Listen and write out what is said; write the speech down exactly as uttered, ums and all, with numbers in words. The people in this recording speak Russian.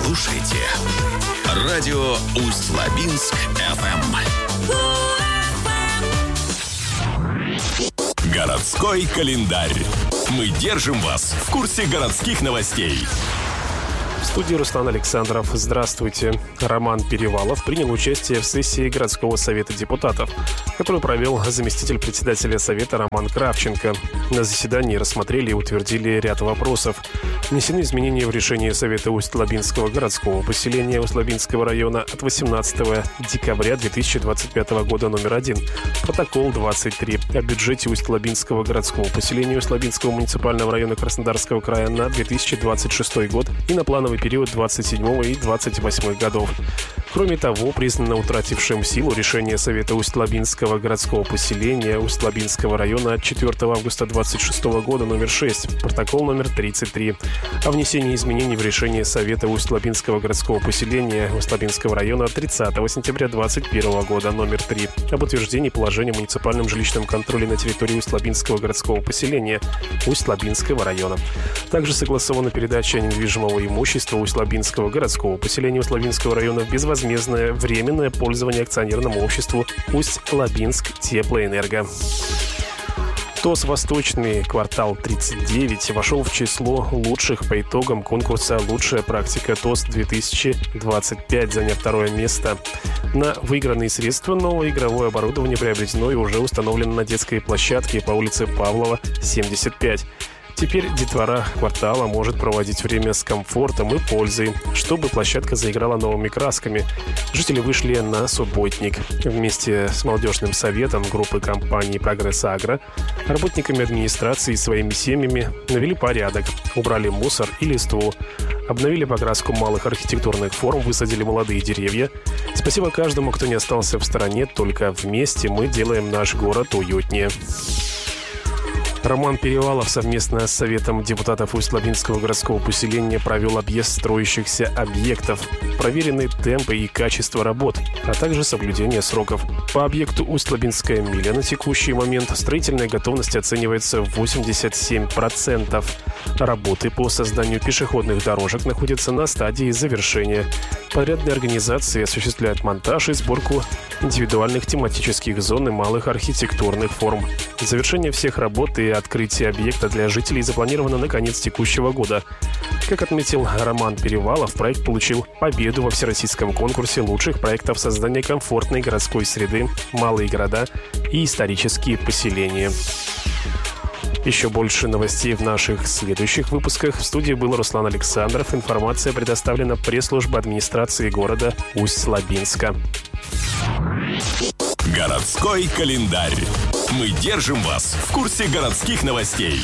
слушаете радио Усть-Лабинск эф эм. Городской календарь. Мы держим вас в курсе городских новостей. В студии Руслан Александров. Здравствуйте. Роман Перевалов принял участие в сессии городского совета депутатов, которую провел заместитель председателя совета Роман Кравченко. На заседании рассмотрели и утвердили ряд вопросов. Внесены изменения в решение Совета Усть-Лабинского городского поселения Усть-Лабинского района от восемнадцатого декабря две тысячи двадцать пятого года номер один, протокол двадцать три о бюджете Усть-Лабинского городского поселения Усть-Лабинского муниципального района Краснодарского края на две тысячи двадцать шестой год и на плановый период двадцать седьмого и двадцать восьмого годов. Кроме того, признано утратившим силу решение Совета Усть-Лабинского городского поселения Усть-Лабинского района от четвёртого августа двадцать шестого года номер шесть, протокол номер тридцать три, о внесении изменений в решение Совета Усть-Лабинского городского поселения Усть-Лабинского района от тридцатого сентября двадцать первого года номер три, об утверждении положения о муниципальном жилищном контроле на территории Усть-Лабинского городского поселения Усть-Лабинского района. Также согласована передача недвижимого имущества Усть-Лабинского городского поселения Усть-Лабинского района в безвозмездное временное пользование акционерному обществу Усть-Лабинск Теплоэнерго. ТОС «Восточный квартал тридцать девять» вошел в число лучших по итогам конкурса «Лучшая практика ТОС-две тысячи двадцать пять», заняв второе место. На выигранные средства новое игровое оборудование приобретено и уже установлено на детской площадке по улице Павлова, семьдесят пять. Теперь детвора квартала может проводить время с комфортом и пользой, чтобы площадка заиграла новыми красками. Жители вышли на субботник. Вместе с молодежным советом группы компании «Прогресс Агро», работниками администрации и своими семьями навели порядок, убрали мусор и листву, обновили покраску малых архитектурных форм, высадили молодые деревья. Спасибо каждому, кто не остался в стороне, только вместе мы делаем наш город уютнее. Роман Перевалов совместно с Советом депутатов Усть-Лабинского городского поселения провел объезд строящихся объектов, проверены темпы и качество работ, а также соблюдение сроков. По объекту Усть-Лабинская миля на текущий момент строительная готовность оценивается в восемьдесят семь процентов. Работы по созданию пешеходных дорожек находятся на стадии завершения. Подрядные организации осуществляют монтаж и сборку индивидуальных тематических зон и малых архитектурных форм. Завершение всех работ и открытие объекта для жителей запланировано на конец текущего года. Как отметил Роман Перевалов, проект получил победу во всероссийском конкурсе лучших проектов создания комфортной городской среды, малые города и исторические поселения. Еще больше новостей в наших следующих выпусках. В студии был Руслан Александров. Информация предоставлена пресс-службой администрации города Усть-Лабинска. Городской календарь. Мы держим вас в курсе городских новостей.